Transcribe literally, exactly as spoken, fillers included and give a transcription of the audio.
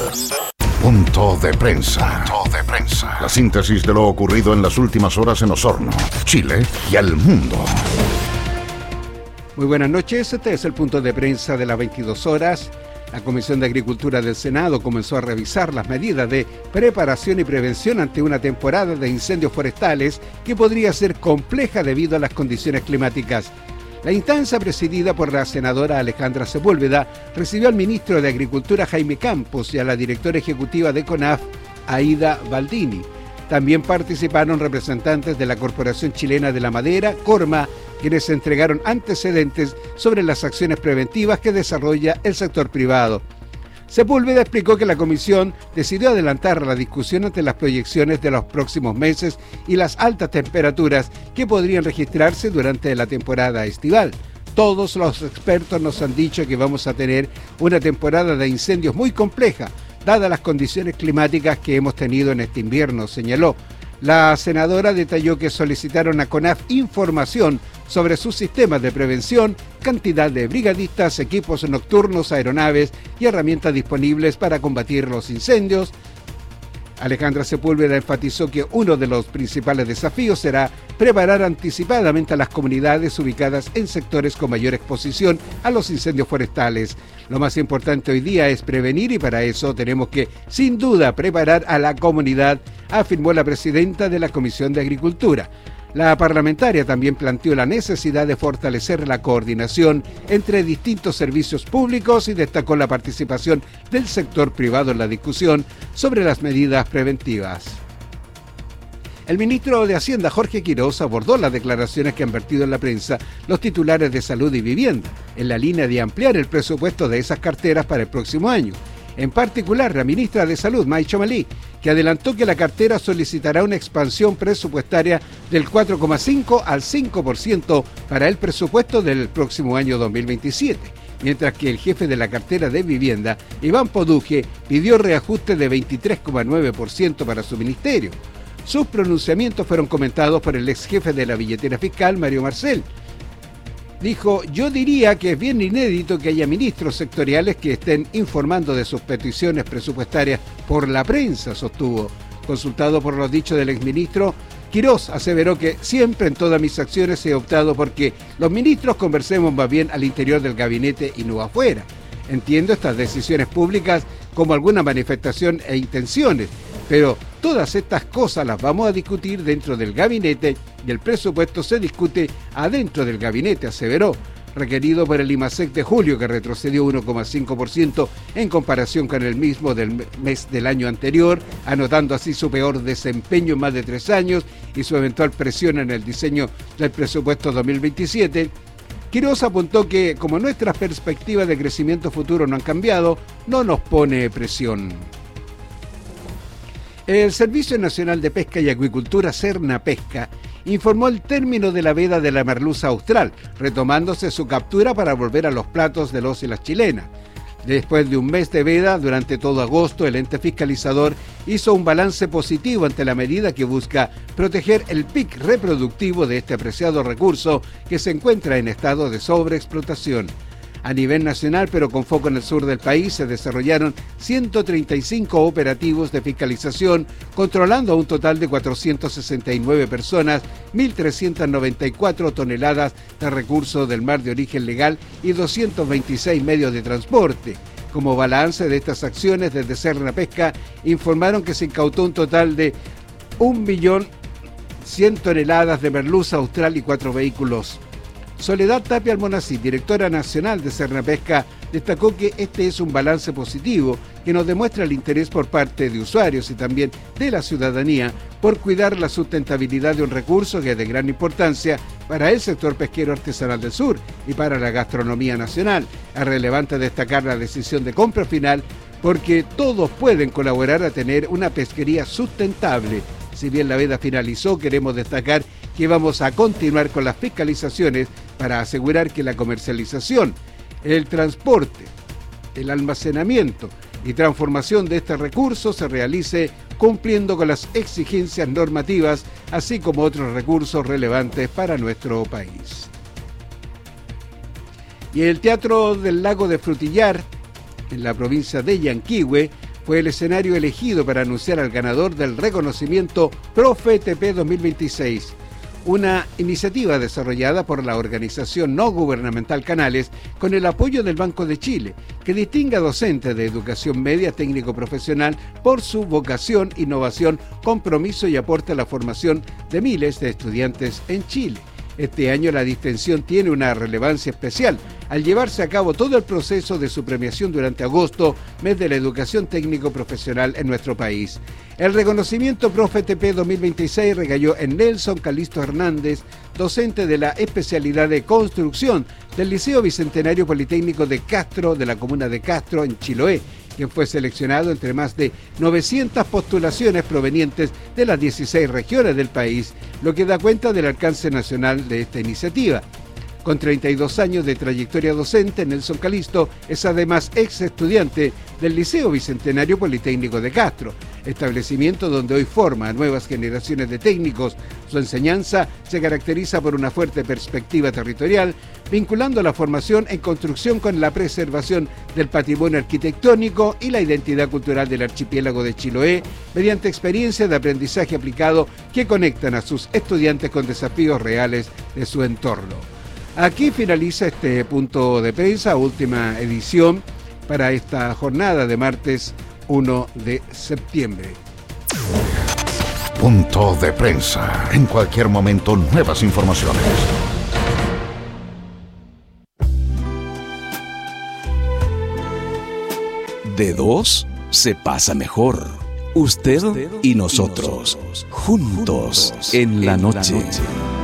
Punto de prensa. Punto de prensa. La síntesis de lo ocurrido en las últimas horas en Osorno, Chile y al mundo. Muy buenas noches, este es el punto de prensa de las veintidós horas. La Comisión de Agricultura del Senado comenzó a revisar las medidas de preparación y prevención ante una temporada de incendios forestales que podría ser compleja debido a las condiciones climáticas. La instancia, presidida por la senadora Alejandra Sepúlveda, recibió al ministro de Agricultura Jaime Campos y a la directora ejecutiva de CONAF, Aida Baldini. También participaron representantes de la Corporación Chilena de la Madera, Corma, quienes entregaron antecedentes sobre las acciones preventivas que desarrolla el sector privado. Sepúlveda explicó que la comisión decidió adelantar la discusión ante las proyecciones de los próximos meses y las altas temperaturas que podrían registrarse durante la temporada estival. Todos los expertos nos han dicho que vamos a tener una temporada de incendios muy compleja, dadas las condiciones climáticas que hemos tenido en este invierno, señaló. La senadora detalló que solicitaron a CONAF información sobre sus sistemas de prevención, cantidad de brigadistas, equipos nocturnos, aeronaves y herramientas disponibles para combatir los incendios. Alejandra Sepúlveda enfatizó que uno de los principales desafíos será preparar anticipadamente a las comunidades ubicadas en sectores con mayor exposición a los incendios forestales. Lo más importante hoy día es prevenir y para eso tenemos que, sin duda, preparar a la comunidad, afirmó la presidenta de la Comisión de Agricultura. La parlamentaria también planteó la necesidad de fortalecer la coordinación entre distintos servicios públicos y destacó la participación del sector privado en la discusión sobre las medidas preventivas. El ministro de Hacienda, Jorge Quiroz, abordó las declaraciones que han vertido en la prensa los titulares de Salud y Vivienda, en la línea de ampliar el presupuesto de esas carteras para el próximo año. En particular, la ministra de Salud, May Chomali, que adelantó que la cartera solicitará una expansión presupuestaria del cuatro coma cinco al cinco por ciento para el presupuesto del próximo año dos mil veintisiete, mientras que el jefe de la cartera de Vivienda, Iván Poduje, pidió reajuste de veintitrés coma nueve por ciento para su ministerio. Sus pronunciamientos fueron comentados por el ex jefe de la billetera fiscal, Mario Marcel. Dijo, yo diría que es bien inédito que haya ministros sectoriales que estén informando de sus peticiones presupuestarias por la prensa, sostuvo. Consultado por los dichos del exministro, Quiroz aseveró que siempre en todas mis acciones he optado porque los ministros conversemos más bien al interior del gabinete y no afuera. Entiendo estas decisiones públicas como alguna manifestación e intenciones, pero todas estas cosas las vamos a discutir dentro del gabinete y el presupuesto se discute adentro del gabinete, aseveró, requerido por el IMASEC de julio, que retrocedió uno coma cinco por ciento en comparación con el mismo del mes del año anterior, anotando así su peor desempeño en más de tres años y su eventual presión en el diseño del presupuesto dos mil veintisiete. Quiroz apuntó que, como nuestras perspectivas de crecimiento futuro no han cambiado, no nos pone presión. El Servicio Nacional de Pesca y Acuicultura, Sernapesca, informó el término de la veda de la merluza austral, retomándose su captura para volver a los platos de los y las chilenas. Después de un mes de veda, durante todo agosto, el ente fiscalizador hizo un balance positivo ante la medida que busca proteger el pic reproductivo de este apreciado recurso que se encuentra en estado de sobreexplotación. A nivel nacional, pero con foco en el sur del país, se desarrollaron ciento treinta y cinco operativos de fiscalización, controlando a un total de cuatrocientas sesenta y nueve personas, mil trescientas noventa y cuatro toneladas de recursos del mar de origen legal y doscientos veintiséis medios de transporte. Como balance de estas acciones, desde Sernapesca informaron que se incautó un total de un millón cien toneladas de merluza austral y cuatro vehículos. Soledad Tapia Almonacid, directora nacional de Sernapesca, destacó que este es un balance positivo que nos demuestra el interés por parte de usuarios y también de la ciudadanía por cuidar la sustentabilidad de un recurso que es de gran importancia para el sector pesquero artesanal del sur y para la gastronomía nacional. Es relevante destacar la decisión de compra final porque todos pueden colaborar a tener una pesquería sustentable. Si bien la veda finalizó, queremos destacar que vamos a continuar con las fiscalizaciones para asegurar que la comercialización, el transporte, el almacenamiento y transformación de este recurso se realice cumpliendo con las exigencias normativas, así como otros recursos relevantes para nuestro país. Y el Teatro del Lago de Frutillar, en la provincia de Yanquihue, fue el escenario elegido para anunciar al ganador del reconocimiento PROFETP dos mil veintiséis, una iniciativa desarrollada por la organización no gubernamental Canales con el apoyo del Banco de Chile, que distingue a docentes de educación media técnico-profesional por su vocación, innovación, compromiso y aporte a la formación de miles de estudiantes en Chile. Este año la distinción tiene una relevancia especial al llevarse a cabo todo el proceso de su premiación durante agosto, mes de la educación técnico-profesional en nuestro país. El reconocimiento PROFETP dos mil veintiséis recayó en Nelson Calisto Hernández, docente de la especialidad de construcción del Liceo Bicentenario Politécnico de Castro, de la comuna de Castro, en Chiloé, quien fue seleccionado entre más de novecientas postulaciones provenientes de las dieciséis regiones del país, lo que da cuenta del alcance nacional de esta iniciativa. Con treinta y dos años de trayectoria docente, Nelson Calisto es además ex estudiante del Liceo Bicentenario Politécnico de Castro, establecimiento donde hoy forma a nuevas generaciones de técnicos. Su enseñanza se caracteriza por una fuerte perspectiva territorial, vinculando la formación en construcción con la preservación del patrimonio arquitectónico y la identidad cultural del archipiélago de Chiloé, mediante experiencias de aprendizaje aplicado que conectan a sus estudiantes con desafíos reales de su entorno. Aquí finaliza este punto de prensa, última edición para esta jornada de martes uno de septiembre. Punto de prensa. En cualquier momento, nuevas informaciones. De dos se pasa mejor. Usted y nosotros, juntos en la noche.